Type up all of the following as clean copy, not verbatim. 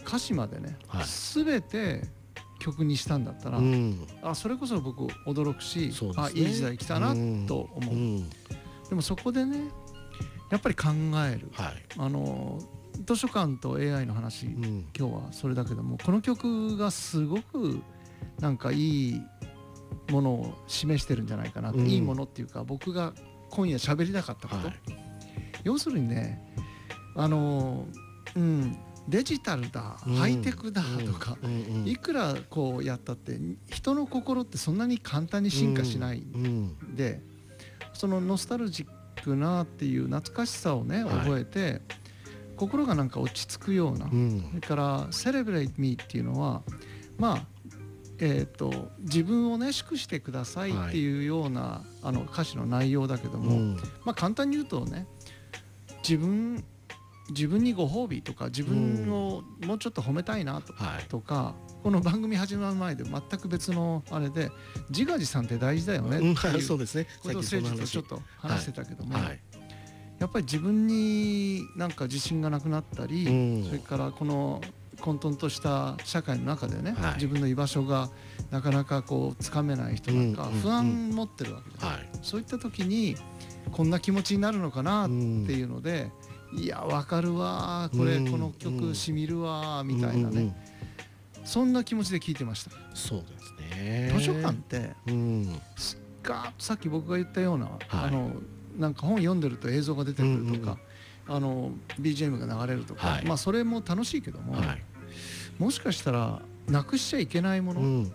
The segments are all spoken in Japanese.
歌詞までね、 はい、 全て曲にしたんだったら、それこそ僕驚くし、 そうですね、 いい時代来たなと思う、でもそこでねやっぱり考える、 はい、 図書館と AI の話、今日はそれだけども、この曲がすごくなんかいいものを示してるんじゃないかな、いいものっていうか僕が今夜喋りたかったこと、要するにねデジタルだ、ハイテクだとか、いくらこうやったって人の心ってそんなに簡単に進化しないんで、そのノスタルジックなっていう懐かしさをね覚えて、心がなんか落ち着くような、それから「Celebrate Me」っていうのは自分をね祝してくださいっていうような、歌詞の内容だけども、簡単に言うとね、自分にご褒美とか、自分をもうちょっと褒めたいなとか、この番組始まる前で全く別のあれで自画自賛って大事だよねっていうそうですね、 ことを誠実とちょっと話してたけども、やっぱり自分になんか自信がなくなったり、それからこの混沌とした社会の中でね、自分の居場所がなかなかこうつかめない人なんか不安持ってるわけです、そういった時にこんな気持ちになるのかなっていうので、いや分かるわこの曲しみるわみたいなね、そんな気持ちで聴いてました。 そうですね。 図書館ってガーッとさっき僕が言ったような、なんか本読んでると映像が出てくるとか、BGM が流れるとか、それも楽しいけども、もしかしたらなくしちゃいけないもの、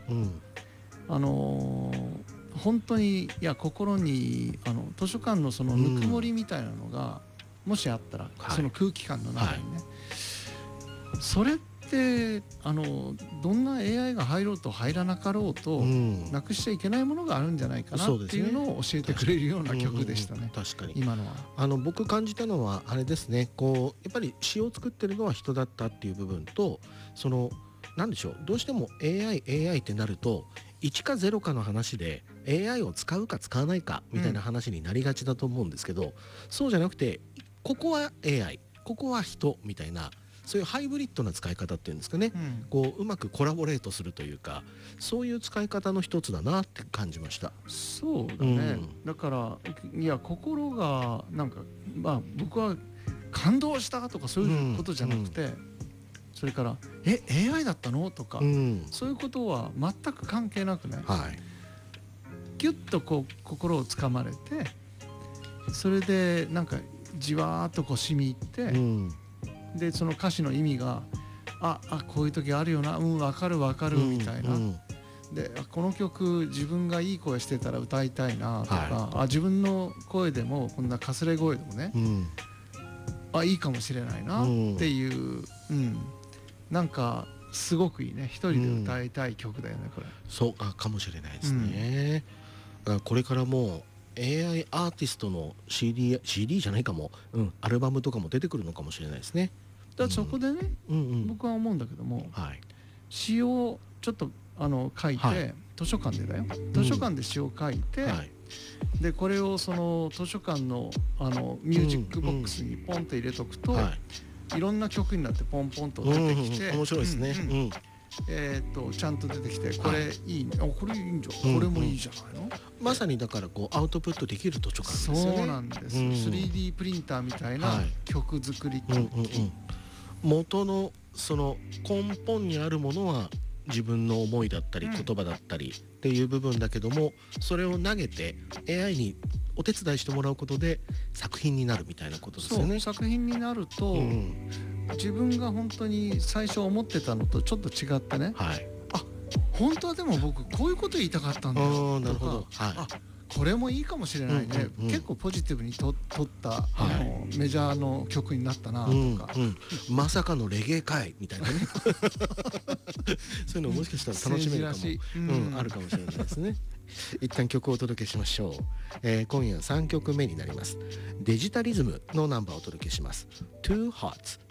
本当に心に図書館のそのぬくもりみたいなのがもしあったら、その空気感の中にね、それってどんな AI が入ろうと入らなかろうと、なくしちゃいけないものがあるんじゃないかなっていうのを教えてくれるような曲でしたね。 確かに今のは僕感じたのはあれですね、こうやっぱり詩を作ってるのは人だったっていう部分と、なんでしょう、どうしても AI ってなると1か0かの話で AI を使うか使わないかみたいな話になりがちだと思うんですけど、そうじゃなくてここは AI ここは人みたいな、そういうハイブリッドな使い方っていうんですかね、こううまくコラボレートするというか、そういう使い方の一つだなって感じました。 そうだね、だから心がなんか僕は感動したとかそういうことじゃなくて、それからAI だったのとか、そういうことは全く関係なくね、ギュッとこう心をつかまれて、それでなんかじわーっとこう染み入って、でその歌詞の意味がこういう時あるよな、分かる分かるみたいな、でこの曲自分がいい声してたら歌いたいなとか、自分の声でもこんなかすれ声でもね、いいかもしれないなっていう、なんかすごくいいね、一人で歌いたい曲だよねこれ。 そうかもしれないですね。これからもう AI アーティストの CD じゃないかも、アルバムとかも出てくるのかもしれないですね。 だからそこでね、僕は思うんだけども、詩をちょっと書いて、図書館でだよ、図書館で詩を書いて、でこれをその図書館のミュージックボックスにポンと入れとくと、いろんな曲になってポンポンと出てきて、 面白いですね。 ちゃんと出てきて、これいいね、これいいんじゃん、これもいいじゃないの。 まさにだからこうアウトプットできる図書館ですよね。 そうなんです、3D プリンターみたいな曲作り機、 元のその根本にあるものは自分の思いだったり言葉だったりっていう部分だけども、それを投げて AI にお手伝いしてもらうことで作品になるみたいなことですよね。 作品になると、自分が本当に最初思ってたのとちょっと違ってね、本当はでも僕こういうこと言いたかったんだよとか、これもいいかもしれないね、結構ポジティブに撮ったメジャーの曲になったなとか、 まさかのレゲエかいみたいなねそういうのもしかしたら楽しめるかも、あるかもしれないですね。一旦曲をお届けしましょう。今夜3曲目になります。デジタリズムのナンバーをお届けします。Two Hearts